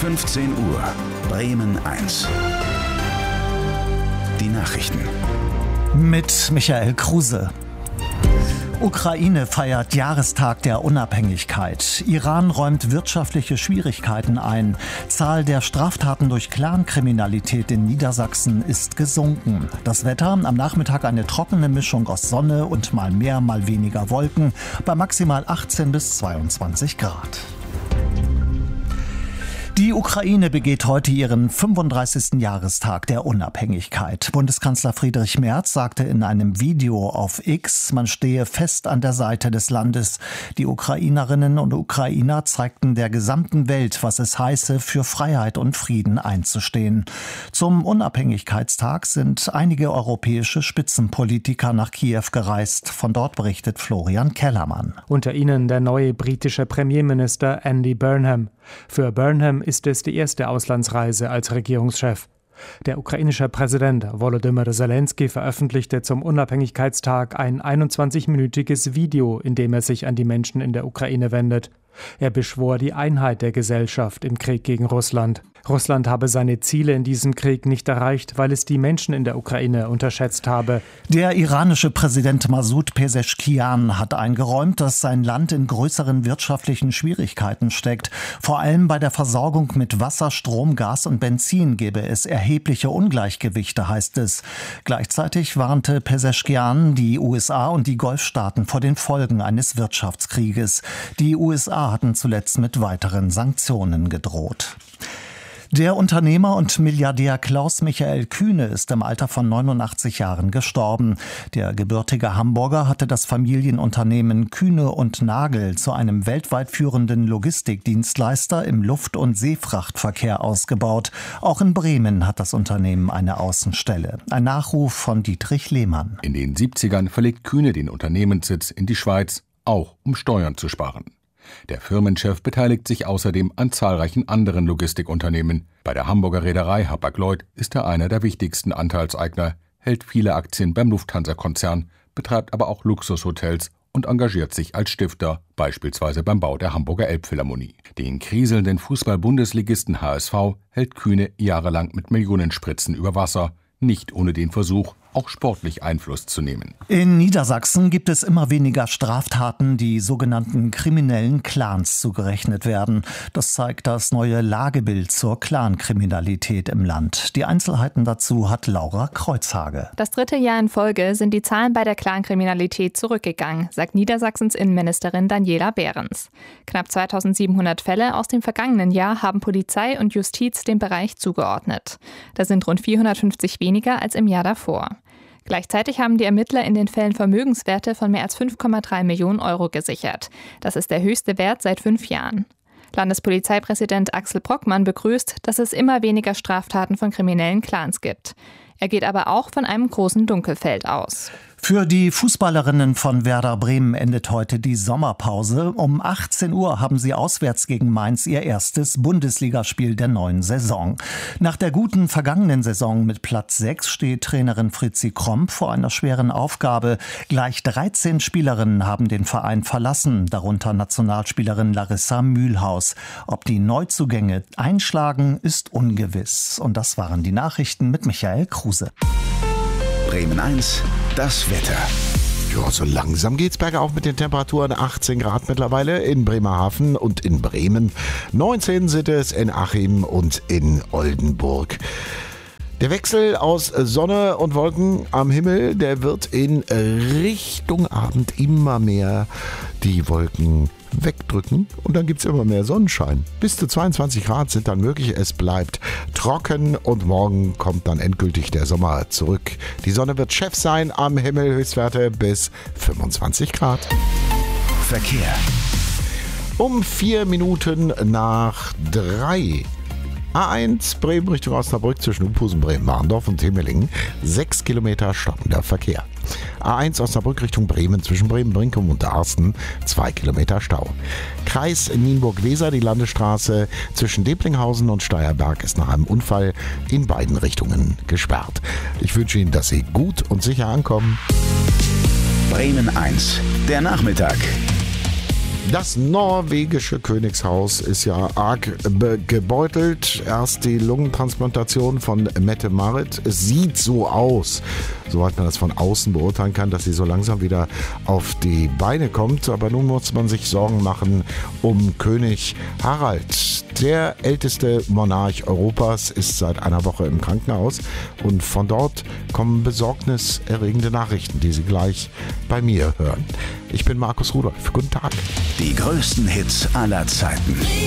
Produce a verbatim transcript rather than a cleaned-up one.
fünfzehn Uhr, Bremen eins. Die Nachrichten. Mit Michael Kruse. Ukraine feiert Jahrestag der Unabhängigkeit. Iran räumt wirtschaftliche Schwierigkeiten ein. Zahl der Straftaten durch Clankriminalität in Niedersachsen ist gesunken. Das Wetter: am Nachmittag eine trockene Mischung aus Sonne und mal mehr, mal weniger Wolken bei maximal achtzehn bis zweiundzwanzig Grad. Die Ukraine begeht heute ihren fünfunddreißigsten Jahrestag der Unabhängigkeit. Bundeskanzler Friedrich Merz sagte in einem Video auf X, man stehe fest an der Seite des Landes. Die Ukrainerinnen und Ukrainer zeigten der gesamten Welt, was es heiße, für Freiheit und Frieden einzustehen. Zum Unabhängigkeitstag sind einige europäische Spitzenpolitiker nach Kiew gereist. Von dort berichtet Florian Kellermann. Unter ihnen der neue britische Premierminister Andy Burnham. Für Burnham ist es die erste Auslandsreise als Regierungschef. Der ukrainische Präsident Volodymyr Zelensky veröffentlichte zum Unabhängigkeitstag ein einundzwanzigminütiges Video, in dem er sich an die Menschen in der Ukraine wendet. Er beschwor die Einheit der Gesellschaft im Krieg gegen Russland. Russland habe seine Ziele in diesem Krieg nicht erreicht, weil es die Menschen in der Ukraine unterschätzt habe. Der iranische Präsident Masoud Pezeshkian hat eingeräumt, dass sein Land in größeren wirtschaftlichen Schwierigkeiten steckt. Vor allem bei der Versorgung mit Wasser, Strom, Gas und Benzin gebe es erhebliche Ungleichgewichte, heißt es. Gleichzeitig warnte Pezeshkian die U S A und die Golfstaaten vor den Folgen eines Wirtschaftskrieges. Die U S A hatten zuletzt mit weiteren Sanktionen gedroht. Der Unternehmer und Milliardär Klaus-Michael Kühne ist im Alter von neunundachtzig Jahren gestorben. Der gebürtige Hamburger hatte das Familienunternehmen Kühne und Nagel zu einem weltweit führenden Logistikdienstleister im Luft- und Seefrachtverkehr ausgebaut. Auch in Bremen hat das Unternehmen eine Außenstelle. Ein Nachruf von Dietrich Lehmann. In den siebzigern verlegt Kühne den Unternehmenssitz in die Schweiz, auch um Steuern zu sparen. Der Firmenchef beteiligt sich außerdem an zahlreichen anderen Logistikunternehmen. Bei der Hamburger Reederei Hapag-Lloyd ist er einer der wichtigsten Anteilseigner, hält viele Aktien beim Lufthansa-Konzern, betreibt aber auch Luxushotels und engagiert sich als Stifter, beispielsweise beim Bau der Hamburger Elbphilharmonie. Den kriselnden Fußball-Bundesligisten H S V hält Kühne jahrelang mit Millionenspritzen über Wasser, nicht ohne den Versuch, auch sportlich Einfluss zu nehmen. In Niedersachsen gibt es immer weniger Straftaten, die sogenannten kriminellen Clans zugerechnet werden. Das zeigt das neue Lagebild zur Clankriminalität im Land. Die Einzelheiten dazu hat Laura Kreuzhage. Das dritte Jahr in Folge sind die Zahlen bei der Clankriminalität zurückgegangen, sagt Niedersachsens Innenministerin Daniela Behrens. Knapp zweitausendsiebenhundert Fälle aus dem vergangenen Jahr haben Polizei und Justiz dem Bereich zugeordnet. Das sind rund vierhundertfünfzig weniger als im Jahr davor. Gleichzeitig haben die Ermittler in den Fällen Vermögenswerte von mehr als fünf Komma drei Millionen Euro gesichert. Das ist der höchste Wert seit fünf Jahren. Landespolizeipräsident Axel Brockmann begrüßt, dass es immer weniger Straftaten von kriminellen Clans gibt. Er geht aber auch von einem großen Dunkelfeld aus. Für die Fußballerinnen von Werder Bremen endet heute die Sommerpause. Um achtzehn Uhr haben sie auswärts gegen Mainz ihr erstes Bundesligaspiel der neuen Saison. Nach der guten vergangenen Saison mit Platz sechs steht Trainerin Fritzi Kromp vor einer schweren Aufgabe. Gleich dreizehn Spielerinnen haben den Verein verlassen, darunter Nationalspielerin Larissa Mühlhaus. Ob die Neuzugänge einschlagen, ist ungewiss. Und das waren die Nachrichten mit Michael Kruse. Bremen eins, das Wetter. Ja, so langsam geht's bergauf mit den Temperaturen. achtzehn Grad mittlerweile in Bremerhaven und in Bremen. neunzehn sind es in Achim und in Oldenburg. Der Wechsel aus Sonne und Wolken am Himmel, der wird in Richtung Abend immer mehr die Wolken wegdrücken und dann gibt es immer mehr Sonnenschein. Bis zu zweiundzwanzig Grad sind dann möglich. Es bleibt trocken und morgen kommt dann endgültig der Sommer zurück. Die Sonne wird Chef sein am Himmel, Höchstwerte bis fünfundzwanzig Grad. Verkehr. Um vier Minuten nach drei. A eins Bremen Richtung Osnabrück zwischen Uphusen, Bremen-Warndorf und Himmelingen. Sechs Kilometer stockender Verkehr. A eins Osnabrück Richtung Bremen zwischen Bremen-Brinkum und Darsten. Zwei Kilometer Stau. Kreis Nienburg-Weser, die Landesstraße zwischen Deblinghausen und Steierberg ist nach einem Unfall in beiden Richtungen gesperrt. Ich wünsche Ihnen, dass Sie gut und sicher ankommen. Bremen eins, der Nachmittag. Das norwegische Königshaus ist ja arg be- gebeutelt. Erst die Lungentransplantation von Mette-Marit. Es sieht so aus, soweit man das von außen beurteilen kann, dass sie so langsam wieder auf die Beine kommt. Aber nun muss man sich Sorgen machen um König Harald. Der älteste Monarch Europas ist seit einer Woche im Krankenhaus. Und von dort kommen besorgniserregende Nachrichten, die Sie gleich bei mir hören. Ich bin Markus Rudolph. Guten Tag. Die größten Hits aller Zeiten.